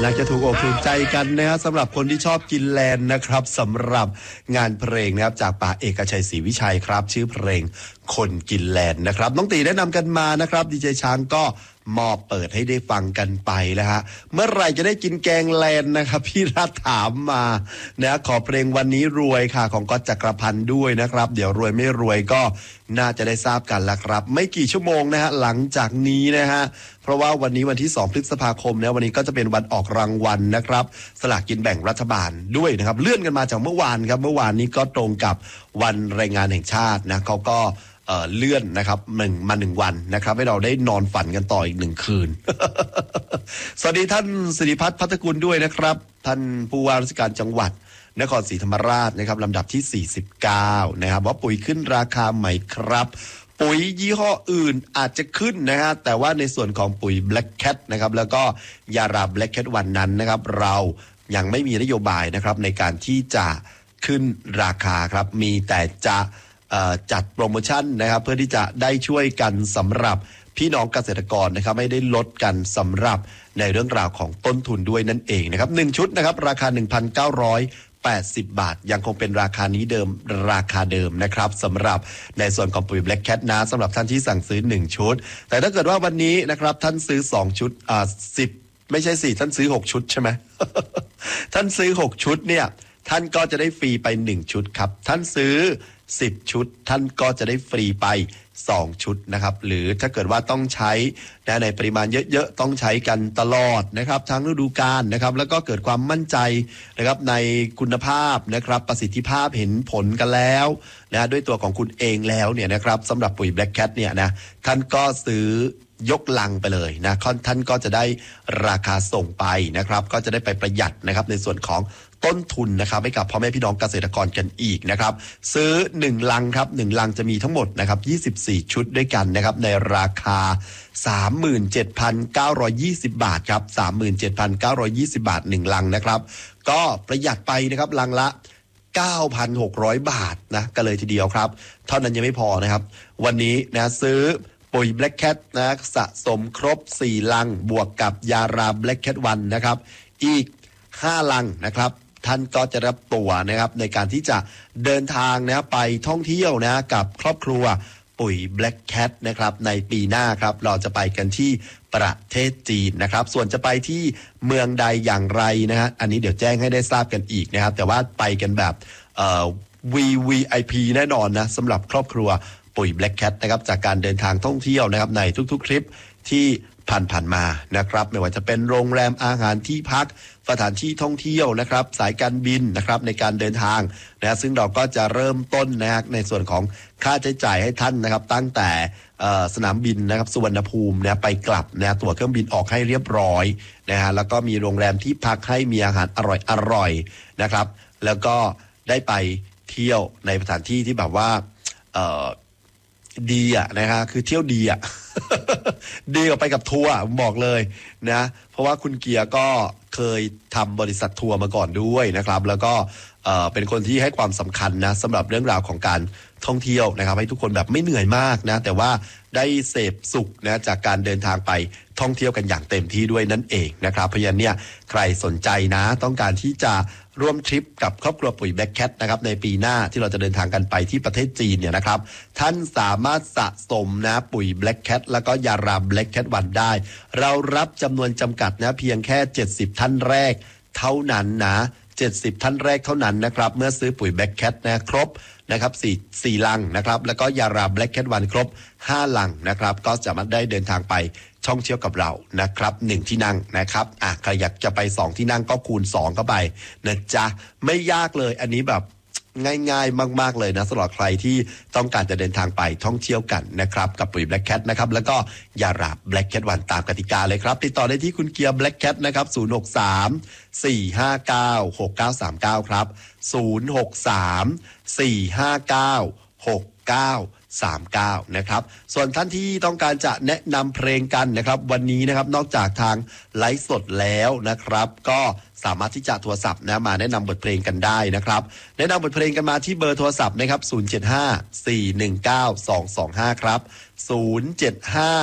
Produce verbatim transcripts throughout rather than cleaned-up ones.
น่าจะถูกอกถูกใจกันนะครับสำหรับคนที่ชอบกินแลนด์นะครับสำหรับงานเพลงนะครับจากป่าเอกชัยศรีวิชัยครับชื่อเพลงคนกินแลนด์นะครับน้องตีแนะนำกันมานะครับดีเจช้างก็มอบเปิดให้ได้ฟังกันไปแล้วฮะเมื่อไหร่จะได้กินแกงแลนด์นะครับพี่รัฐถามมานะขอเพลงวันนี้รวยค่ะของก๊อตจักรพันธ์ด้วยนะครับเดี๋ยวรวยไม่รวยก็น่าจะได้ทราบกันแล้วครับไม่กี่ชั่วโมงนะฮะหลังจากนี้นะฮะเพราะว่าวันนี้วันที่สองพฤษภาคมนะวันนี้ก็จะเป็นวันออกรางวัลนะครับสลากกินแบ่งรัฐบาลด้วยนะครับเลื่อนกันมาจากเมื่อวานครับเมื่อวานนี้ก็ตรงกับวันแรงงานแห่งชาตินะเขาก็เอ่อเลื่อนนะครับหนึ่งมาหนึ่งวันนะครับให้เราได้นอนฝันกันต่ออีกหนึ่งคืน สวัสดีท่านสิริพัฒน์พัฒกุลด้วยนะครับท่านผู้ว่าราชการจังหวัดนครศรีธรรมราชนะครับลำดับที่สี่สิบเก้านะครับว่าปุ๋ยขึ้นราคาใหม่ครับปุ๋ยยี่ห้ออื่นอาจจะขึ้นนะฮะแต่ว่าในส่วนของปุ๋ย Black Cat นะครับแล้วก็ยารา Black Cat วันนั้นนะครับเรายังไม่มีนโยบายนะครับในการที่จะขึ้นราคาครับมีแต่จะจัดโปรโมชั่นนะครับเพื่อที่จะได้ช่วยกันสำหรับพี่น้องเกษตรกรนะครับไม่ได้ลดกันสำหรับในเรื่องราวของต้นทุนด้วยนั่นเองนะครับหนึ่งชุดนะครับราคา หนึ่งพันเก้าร้อยแปดสิบ บาทยังคงเป็นราคานี้เดิมราคาเดิมนะครับสำหรับในส่วนของปุ๋ย Black Cat นะสำหรับท่านที่สั่งซื้อหนึ่งชุดแต่ถ้าเกิดว่าวันนี้นะครับท่านซื้อสองชุดอ่าสิบไม่ใช่สี่ท่านซื้อหกชุดใช่ไหม ท่านซื้อหกชุดเนี่ยท่านก็จะได้ฟรีไปหนึ่งชุดครับท่านซื้อสิบชุดท่านก็จะได้ฟรีไปสองชุดนะครับหรือถ้าเกิดว่าต้องใช้นะในปริมาณเยอะๆต้องใช้กันตลอดนะครับทั้งฤดูกาลนะครับแล้วก็เกิดความมั่นใจนะครับในคุณภาพนะครับประสิทธิภาพเห็นผลกันแล้วนะด้วยตัวของคุณเองแล้วเนี่ยนะครับสำหรับปุ๋ย Black Cat เนี่ยนะท่านก็ซื้อยกลังไปเลยนะท่านก็จะได้ราคาส่งไปนะครับก็จะได้ไปประหยัดนะครับในส่วนของต้นทุนนะครับให้กับพ่อแม่พี่น้องเกษตรกรกันอีกนะครับซื้อหนึ่งลังครับหนึ่งลังจะมีทั้งหมดนะครับยี่สิบสี่ชุดด้วยกันนะครับในราคา สามหมื่นเจ็ดพันเก้าร้อยยี่สิบ บาทครับ สามหมื่นเจ็ดพันเก้าร้อยยี่สิบ บาทหนึ่งลังนะครับก็ประหยัดไปนะครับลังละ เก้าพันหกร้อย บาทนะก็เลยทีเดียวครับเท่านั้นยังไม่พอนะครับวันนี้นะซื้อปุ๋ย Black Cat นะสะสมครบสี่ลังบวกกับยารา Black Cat วันนะครับอีกห้าลังนะครับท่านก็จะรับตั๋วนะครับในการที่จะเดินทางนะไปท่องเที่ยวนะกับครอบครัวปุ๋ย Black Cat นะครับในปีหน้าครับเราจะไปกันที่ประเทศจีนนะครับส่วนจะไปที่เมืองใดอย่างไรนะฮะอันนี้เดี๋ยวแจ้งให้ได้ทราบกันอีกนะครับแต่ว่าไปกันแบบเอ่อ วี วี ไอ พี แน่นอนนะสำหรับครอบครัวปุ๋ย Black Cat นะครับจากการเดินทางท่องเที่ยวนะครับในทุกๆทริปที่ผ่านๆมานะครับไม่ว่าจะเป็นโรงแรมอาหารที่พักสถานที่ท่องเที่ยวนะครับสายการบินนะครับในการเดินทางนะซึ่งเราก็จะเริ่มต้นนะในส่วนของค่าใช้จ่ายให้ท่านนะครับตั้งแต่สนามบินนะครับสุวรรณภูมินะไปกลับนะตั๋วเครื่องบินออกให้เรียบร้อยนะฮะแล้วก็มีโรงแรมที่พักให้มีอาหารอร่อยอร่อยนะครับแล้วก็ได้ไปเที่ยวในสถานที่ที่แบบว่าเอ่อดีอ่ะนะฮะคือเที่ยวดีอ่ะ ดีกว่าไปกับทัวร์ผมบอกเลยนะเพราะว่าคุณเกียร์ก็เคยทำบริษัททัวร์มาก่อนด้วยนะครับแล้วก็เอ่อเป็นคนที่ให้ความสำคัญนะสำหรับเรื่องราวของการท่องเที่ยวนะครับให้ทุกคนแบบไม่เหนื่อยมากนะแต่ว่าได้เสพสุขนะจากการเดินทางไปท่องเที่ยวกันอย่างเต็มที่ด้วยนั่นเองนะครับเพราะฉะนั้นเนี่ยใครสนใจนะต้องการที่จะร่วมทริปกับครอบครัวปุ๋ย Black Cat นะครับในปีหน้าที่เราจะเดินทางกันไปที่ประเทศจีนเนี่ยนะครับท่านสามารถสะสมนะปุ๋ย Black Cat แล้วก็ยารา Black Cat วันได้เรารับจำนวนจำกัดนะเพียงแค่เจ็ดสิบท่านแรกเท่านั้นนะเจ็ดสิบท่านแรกเท่านั้นนะครับเมื่อซื้อปุ๋ย Black Cat นะครบนะครับสี่ สี่ลังนะครับแล้วก็ยารา Black Cat วันครบห้าลังนะครับก็จะมาได้เดินทางไปท่องเที่ยวกับเรานะครับหนึ่งที่นั่งนะครับอ่ะใครอยากจะไปสองที่นั่งก็คูณสองเข้าไปนะจ๊ะไม่ยากเลยอันนี้แบบง่ายๆมากๆเลยนะสำหรับใครที่ต้องการจะเดินทางไปท่องเที่ยวกันนะครับกับปุ๋ย Black Cat นะครับแล้วก็ยารา Black Cat วันตามกติกาเลยครับติดต่อได้ที่คุณเกียร์ Black Cat นะครับศูนย์ หก สาม สี่ ห้า เก้า หก เก้า สาม เก้าครับศูนย์ หก สาม สี่ ห้า เก้า หก เก้า สาม เก้านะครับส่วนท่านที่ต้องการจะแนะนำเพลงกันนะครับวันนี้นะครับนอกจากทางไลฟ์สดแล้วนะครับก็สามารถที่จะโทรศัพท์นะมาแนะนำบทเพลงกันได้นะครับแนะนำบทเพลงกันมาที่เบอร์โทรศัพท์นะครับศูนย์ เจ็ด ห้า สี่ หนึ่ง เก้า สอง สอง ห้าครับศูนย์ เจ็ด ห้า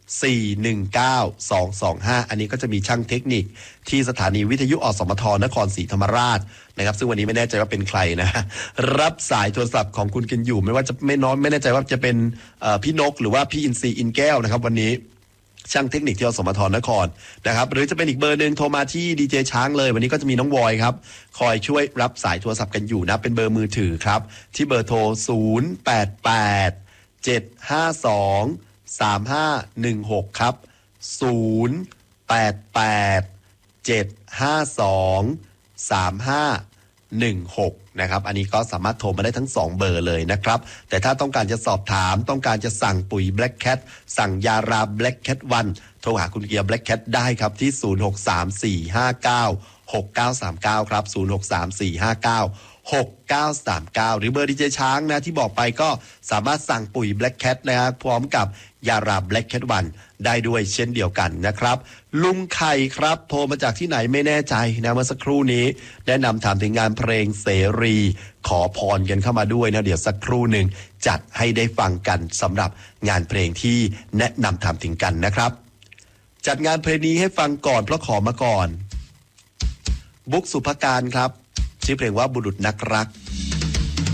สี่หนึ่งเก้า สองสองห้า อันนี้ก็จะมีช่างเทคนิคที่สถานีวิทยุอสมทนครศรีธรรมราชนะครับซึ่งวันนี้ไม่แน่ใจว่าเป็นใครนะรับสายโทรศัพท์ของคุณกันอยู่ไม่ว่าจะไม่น้อยไม่แน่ใจว่าจะเป็นพี่นกหรือว่าพี่อินทรีอินแก้วนะครับวันนี้ช่างเทคนิคที่อสมทนครนะครับหรือจะเป็นอีกเบอร์หนึ่งโทรมาที่ดีเจช้างเลยวันนี้ก็จะมีน้องวอยครับคอยช่วยรับสายโทรศัพท์กันอยู่นะเป็นเบอร์มือถือครับที่เบอร์โทรศูนย์ แปด แปด เจ็ด ห้า สอง สาม ห้า หนึ่ง หกครับศูนย์ แปด แปด เจ็ด ห้า สอง สาม ห้า หนึ่ง หกนะครับอันนี้ก็สามารถโทรมาได้ทั้งสองเบอร์เลยนะครับแต่ถ้าต้องการจะสอบถามต้องการจะสั่งปุ๋ย Black Cat สั่งยารา Black Cat วันโทรหาคุณเกียร์ Black Cat ได้ครับที่ศูนย์ หก สาม สี่ ห้า เก้า หก เก้า สาม เก้าครับศูนย์ หก สาม สี่ ห้า เก้า หก เก้า สาม เก้าหรือเบอร์ดีเจช้างนะที่บอกไปก็สามารถสั่งปุ๋ย Black Cat นะครับพร้อมกับยารา Black Cat วันได้ด้วยเช่นเดียวกันนะครับลุงไข่ครับโทรมาจากที่ไหนไม่แน่ใจนะเมื่อสักครู่นี้แนะนำถามถึงงานเพลงเสรีขอพรกันเข้ามาด้วยนะเดี๋ยวสักครู่หนึ่งจัดให้ได้ฟังกันสำหรับงานเพลงที่แนะนำถามถึงกันนะครับจัดงานเพลงนี้ให้ฟังก่อนเพราะขอมาก่อนบุ๊กสุภการครับชื่อเพลงว่าบุรุษนักรัก